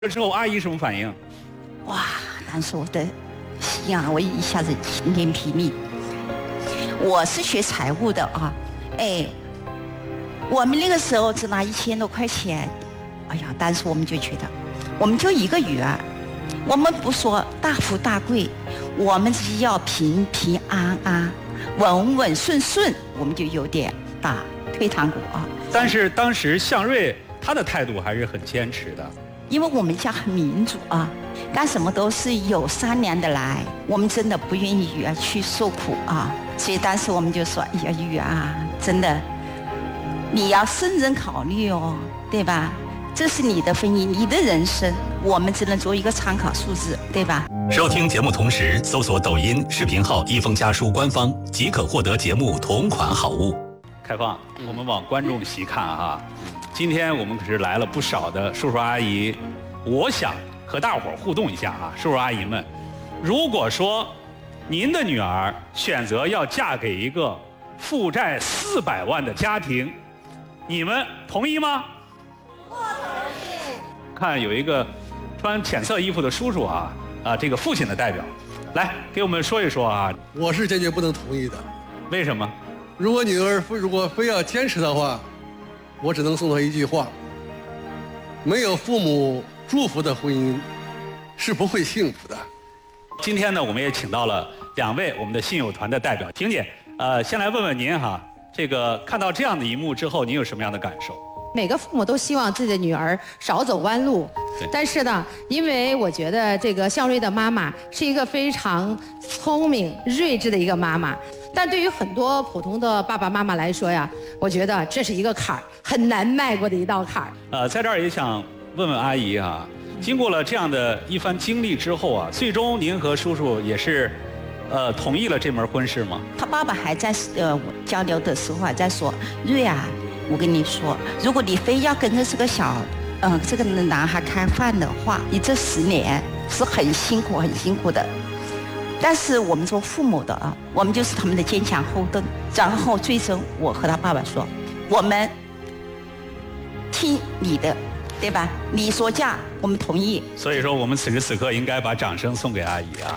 这之后阿姨什么反应？ 哇！当时我的心啊，我一下子晴天霹雳。我是学财务的啊，我们那个时候只拿1000多块钱，哎呀，当时我们就觉得，我们就一个女儿，我们不说大富大贵，我们只要平平安安、稳稳顺顺，我们就有点打退堂鼓啊。 但是当时向瑞他的态度还是很坚持的， 因为我们家很民主啊，干什么都是有商量的来，我们真的不愿意女儿去受苦啊，所以当时我们就说，哎呀，女儿啊，真的，你要慎重考虑哦，对吧？这是你的婚姻，你的人生，我们只能做一个参考数字，对吧？ 收听节目同时搜索抖音视频号一封家书官方，即可获得节目同款好物。 开放，我们往观众席看啊，今天我们可是来了不少的叔叔阿姨，我想和大伙儿互动一下啊，叔叔阿姨们，如果说您的女儿选择要嫁给一个负债400万的家庭，你们同意吗？不同意。看有一个穿浅色衣服的叔叔啊，这个父亲的代表，来给我们说一说啊。 我是坚决不能同意的。 为什么？ 如果女儿如果非要坚持的话，我只能送她一句话：没有父母祝福的婚姻是不会幸福的。 今天呢，我们也请到了2位我们的信友团的代表。婷姐，先来问问您哈，这个看到这样的一幕之后，您有什么样的感受？ 每个父母都希望自己的女儿少走弯路，但是呢，因为我觉得这个向瑞的妈妈是一个非常聪明、睿智的一个妈妈，但对于很多普通的爸爸妈妈来说呀，我觉得这是一个坎儿，很难迈过的一道坎儿。 在这儿也想问问阿姨啊，经过了这样的一番经历之后啊，最终您和叔叔也是，同意了这门婚事吗？ 他爸爸还在交流的时候还在说，瑞啊，我跟你说，如果你非要跟着这个这个男孩开饭的话，你这10年是很辛苦很辛苦的。但是我们做父母的啊，我们就是他们的坚强后盾。然后最终我和他爸爸说，我们听你的，对吧？你说嫁，我们同意。 所以说，我们此时此刻应该把掌声送给阿姨啊。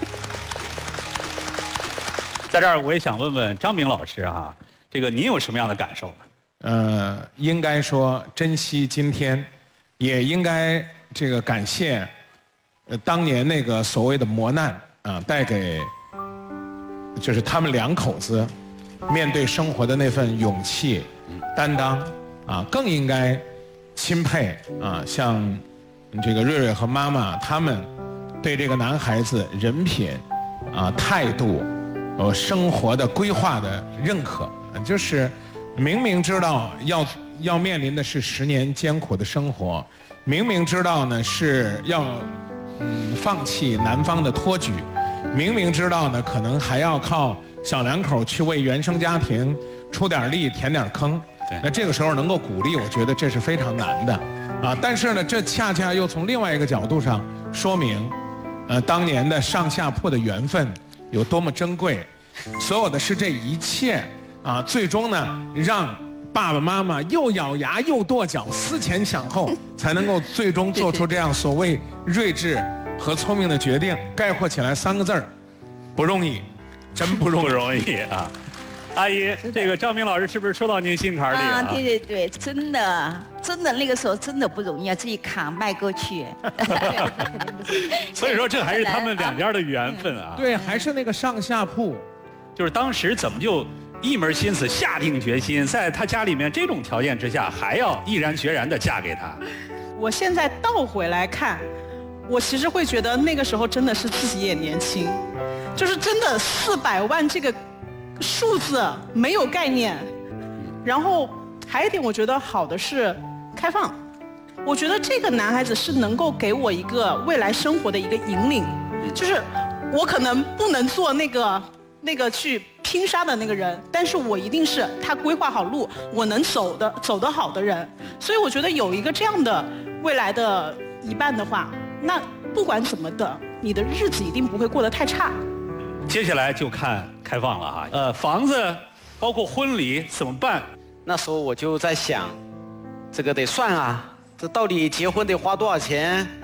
在这儿，我也想问问张明老师啊，这个您有什么样的感受呢？ 应该说珍惜今天，也应该这个感谢，当年那个所谓的磨难啊，带给就是他们2口子面对生活的那份勇气、担当啊，更应该钦佩啊，像这个瑞瑞和妈妈他们对这个男孩子人品啊、态度、生活的规划的认可，就是明明知道要面临的是10年艰苦的生活，明明知道呢是要放弃男方的托举，明明知道呢可能还要靠小2口去为原生家庭出点力填点坑，那这个时候能够鼓励，我觉得这是非常难的啊。但是呢，这恰恰又从另外一个角度上说明，当年的上下铺的缘分有多么珍贵。所有的是这一切啊，最终呢让爸爸妈妈又咬牙又跺脚，思前想后，才能够最终做出这样所谓睿智和聪明的决定。概括起来3个字儿：不容易，真不容易啊！阿姨，这个张明老师是不是说到您心坎里了？ 对对对，真的那个时候真的不容易啊，自己扛迈过去。 所以说，这还是他们2家的缘分啊。 对，还是那个上下铺， 就是当时怎么就一门心思下定决心，在他家里面这种条件之下，还要毅然决然地嫁给他。 我现在倒回来看，我其实会觉得那个时候真的是自己也年轻，就是真的400万这个数字没有概念。然后还有一点我觉得好的是开放，我觉得这个男孩子是能够给我一个未来生活的一个引领，就是我可能不能做那个去拼杀的那个人，但是我一定是他规划好路，我能走得好的人。所以我觉得有一个这样的未来的一半的话，那不管怎么的，你的日子一定不会过得太差。 接下来就看开放了哈，房子包括婚礼怎么办？ 那时候我就在想，这个得算啊， 这到底结婚得花多少钱？